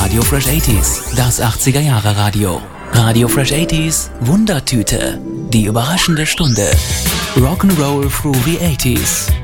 Radio Fresh 80s, das 80er Jahre Radio. Radio Fresh 80s, Wundertüte, die überraschende Stunde. Rock'n'Roll through the 80s.